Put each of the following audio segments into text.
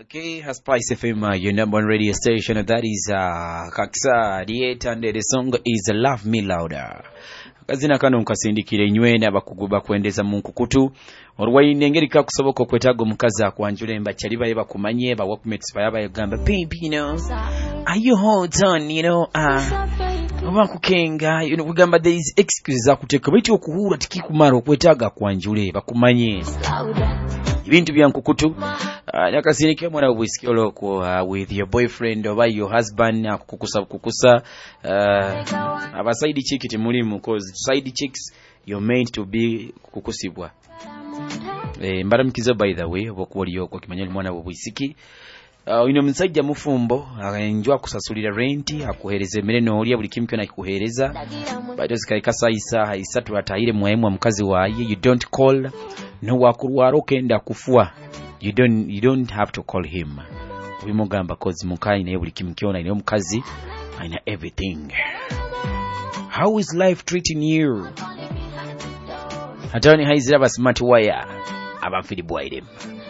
Okay, Spice FM, your number one radio station. That is Kaksa, the 800. The song is Love Me Louder. Kazina kano nkasindikire nywena bakuguba kwendeza mu nkukutu olwayine ngeri kakusoboka okwetaga omukazi akwanjule mbachali baye bakumanye ba workmates bayaba yagamba baby you know are you hold on you know bakukenga you know kugamba there is excuses akuteka biti okuhura tikikumara okwetaga kwanjule bakumanye ibintu bya nkukutu nakasindikire mwana obwisikolo ko with your boyfriend or your husband akukusa aba side chick temulimu cause side chicks you're meant to be kukusibwa mbaramkizo by the way obokuwaliyo kwa kimanyali mwana obwisiki ino msajja mufumbo enjwa kusasulira renti akuhereze mereno oli buli kimkyo nakikuhereza bado zikaika saisa isatu atayire mwaimu mukazi waye you don't call no wakurwaro kenda kufua you don't have to call him wimugamba cause mukai na buli kimkyo na mukazi aina everything. How is life treating you? Hatani haizira ba smart wire abafidi bwaire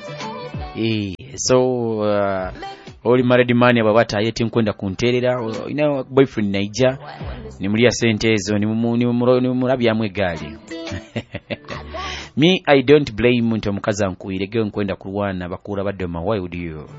so oli married man ababata yeti nkwenda kunterera ina boyfriend naija nimulia sente ezo ni murabi amwe gali me I don't blame nto mukaza nkuirege nkwenda kurwana bakura badoma why would you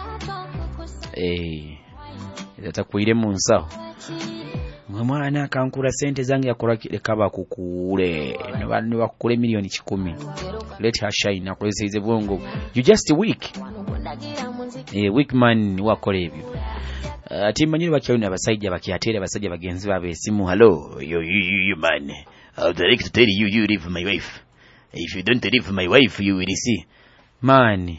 atakuire munsaho mwana kankura sente zangu yakora kaba kukule ne bakukule milioni 10 let her shine akoleze bongo you just weak weak man wakore ebyo atimanyire bakyona abasajja bakyatera abasajja bagenzi babe esimu hello you man I'd like to tell you leave my wife if you don't leave my wife you will see man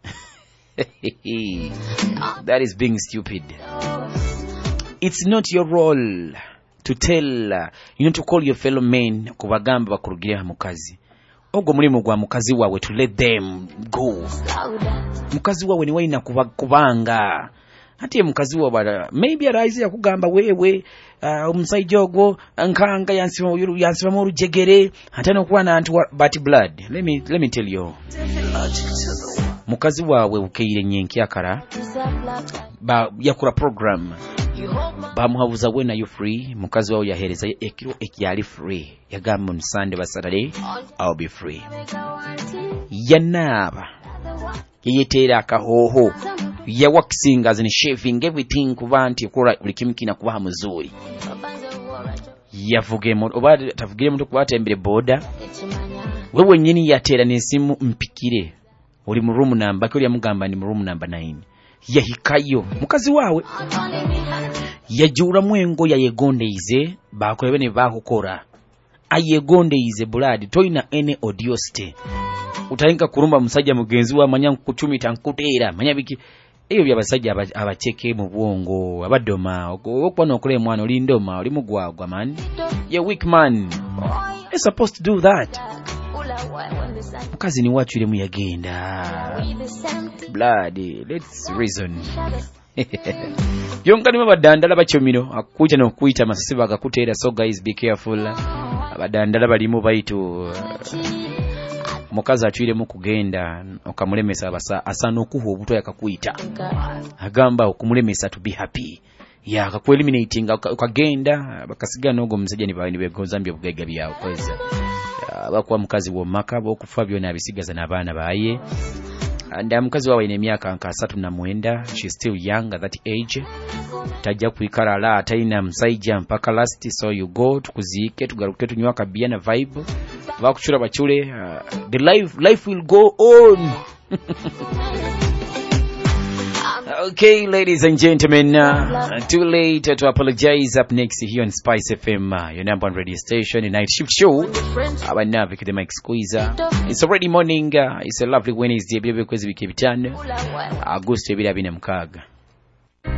that is being stupid. It's not your role to tell to call your fellow men kubagamba bakurugira mukazi ogo mulimo gwa mukazi wawe to let them go mukazi wawe ni waina kubanga hati mukazi wawe maybe arise yakugamba wewe omusaijogo nkanga yansima mu rujegere hatano kuwa na antu but blood let me tell you mukazi wawe ukeire nyenki akara ba yakura program bamuhabuza wena you free mukazi wawe yahereza ekiro ekyali free yagamba on Sunday ba Saturday I'll be free yanaba yeyetera akahoho ya waxing as in shaving everything kubanti kora bulikimkina kubaha muzuri yavugemo obade tavugire muntu kubatembere boda wewe nyini yatera nesimu mpikire oli mu room number kyo yamugamba ni mu room number 9 yahikayo mukazi wawe yajura mwengo yayegondeize bakolebe ne bakukora ayegondeize buladi toina ene odioste utalinka kurumba musajja mugenzi wa manya kuchumita nkutera manya biki eyo byabasajja abacheke mu bwongo abadoma okwana okole mwana oli ndoma oli mugwagwa man you weak man you're supposed to do that mukazi ni wachu ile muyagenda blood let's reason yongani mabadandala bachomino akuja no kuita masasiba akakutera so guys be careful abadandala balimu baitu mukazi atwire mu kugenda okamulemesa abasa asano okuho obuto yakakuita agamba okumulemesa to be happy ya akakueliminating ukagenda bakasiga nogo msajja ni begonza mbye bugaiga byawo kweza bakwa mukazi wo makabo okufa byona abisigaza nabana baye and mukazi wawe ine myaka nka 39 she still young at that age tajja kuikara la ataina msaija mpaka last so you go tukuzike tugaruke tunywa kabia na vibe bakuchura bachule the life will go on. Okay, ladies and gentlemen, too late to apologize. Up next here on Spice FM, your number one radio station, the night shift show. Our Navik the Mike Squeezer. It's already morning. It's a lovely Wednesday. Because we keep it on. August, we have been